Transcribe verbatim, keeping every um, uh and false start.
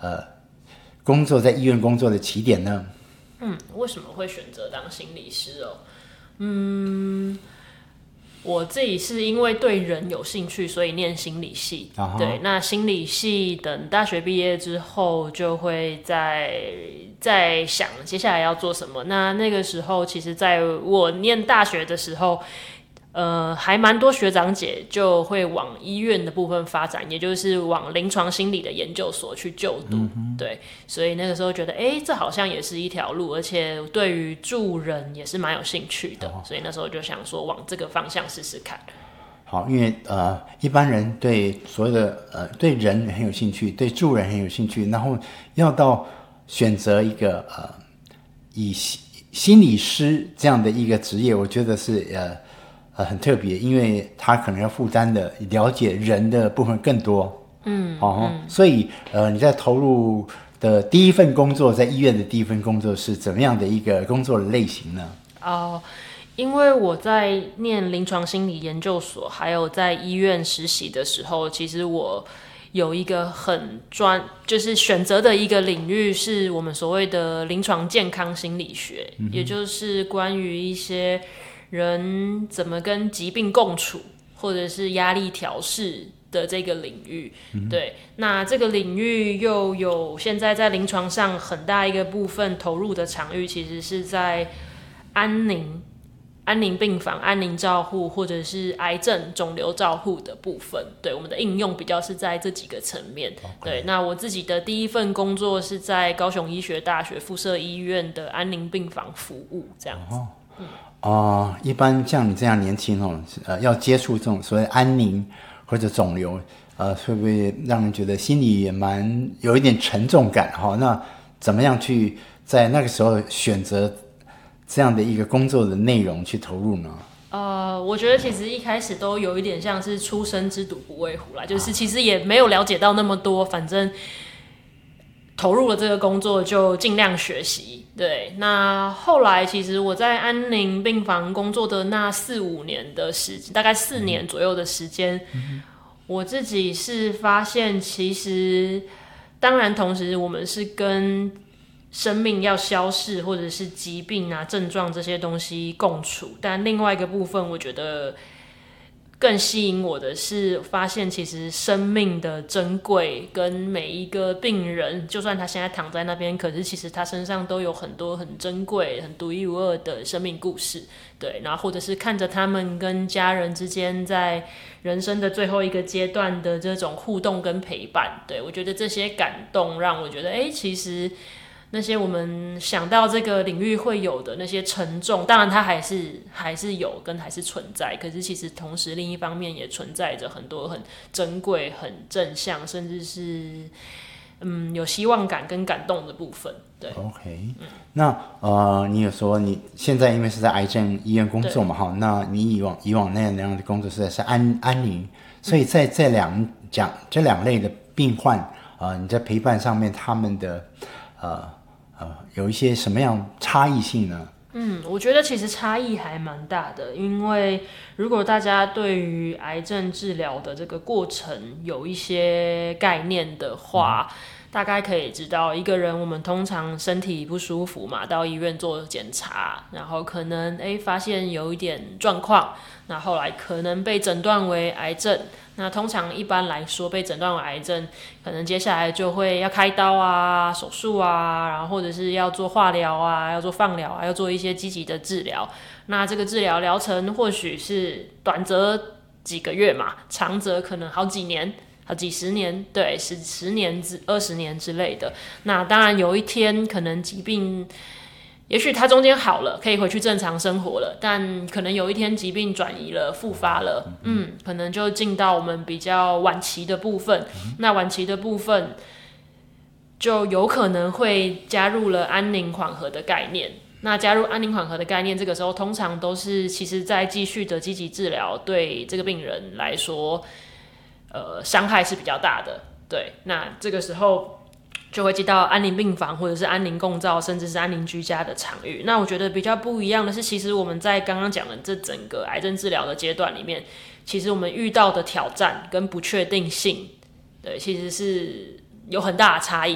呃工作在医院工作的起点呢？ 嗯，为什么会选择当心理师哦？嗯，我自己是因为对人有兴趣，所以念心理系。Uh-huh. 对，那心理系等大学毕业之后，就会在在想接下来要做什么。那那个时候，其实在我念大学的时候。呃，还蛮多学长姐就会往医院的部分发展，也就是往临床心理的研究所去就读。嗯、对，所以那个时候觉得，哎，这好像也是一条路，而且对于助人也是蛮有兴趣的，哦、所以那时候就想说往这个方向试试看。 好，因为呃，一般人对所有的呃对人很有兴趣，对助人很有兴趣，然后要到选择一个呃以心理师这样的一个职业，我觉得是呃。呃，很特别，因为他可能要负担的了解人的部分更多，嗯，哦，嗯、所以呃，你在投入的第一份工作，在医院的第一份工作是怎么样的一个工作的类型呢？ 哦，因为我在念临床心理研究所，还有在医院实习的时候，其实我有一个很专，就是选择的一个领域，是我们所谓的临床健康心理学，嗯、也就是关于一些。人怎么跟疾病共处，或者是压力调试的这个领域、嗯、对，那这个领域又有现在在临床上很大一个部分投入的场域，其实是在安宁安宁病房、安宁照护，或者是癌症肿瘤照护的部分。对，我们的应用比较是在这几个层面。Okay. 对，那我自己的第一份工作是在高雄医学大学附设医院的安宁病房服务，这样子。哦嗯哦，一般像你这样年轻哦，呃，要接触这种所谓安宁或者肿瘤，呃，会不会让人觉得心里也蛮有一点沉重感哈、哦？那怎么样去在那个时候选择这样的一个工作的内容去投入呢？ 呃，我觉得其实一开始都有一点像是初生之犊不畏虎啦，就是其实也没有了解到那么多，反正。投入了这个工作就尽量学习，对。那后来其实我在安宁病房工作的那四五年的时间，大概四年左右的时间、嗯，我自己是发现，其实当然同时我们是跟生命要消逝或者是疾病啊症状这些东西共处，但另外一个部分，我觉得。更吸引我的是，发现其实生命的珍贵，跟每一个病人，就算他现在躺在那边，可是其实他身上都有很多很珍贵、很独一无二的生命故事。对，然后或者是看着他们跟家人之间在人生的最后一个阶段的这种互动跟陪伴。对，我觉得这些感动让我觉得，哎，其实。那些我们想到这个领域会有的那些沉重，当然它还是还是有跟还是存在，可是其实同时另一方面也存在着很多很珍贵、很正向，甚至是嗯有希望感跟感动的部分。对 ，OK，、嗯、那呃，你有说你现在因为是在癌症医院工作嘛，哈，那你以往以往那样那样的工作是在是安安宁，所以在这两讲这两类的病患啊、呃，你在陪伴上面他们的呃。呃，有一些什么样差异性呢？ 嗯，我觉得其实差异还蛮大的，因为如果大家对于癌症治疗的这个过程有一些概念的话，嗯、大概可以知道，一个人我们通常身体不舒服嘛，到医院做检查，然后可能哎发现有一点状况，那后来可能被诊断为癌症。那通常一般来说被诊断为癌症，可能接下来就会要开刀啊、手术啊，然后或者是要做化疗啊、要做放疗啊、要做一些积极的治疗。那这个治疗疗程或许是短则几个月嘛，长则可能好几年、好几十年，对，十十年至二十年之类的。那当然有一天可能疾病。也许他中间好了，可以回去正常生活了，但可能有一天疾病转移了、复发了，嗯，可能就进到我们比较晚期的部分。那晚期的部分就有可能会加入了安宁缓和的概念。那加入安宁缓和的概念，这个时候通常都是其实在继续的积极治疗，对这个病人来说，呃，伤害是比较大的。对，那这个时候。就会进到安宁病房或者是安宁共照甚至是安宁居家的场域。那我觉得比较不一样的是，其实我们在刚刚讲的这整个癌症治疗的阶段里面，其实我们遇到的挑战跟不确定性，对，其实是有很大的差异。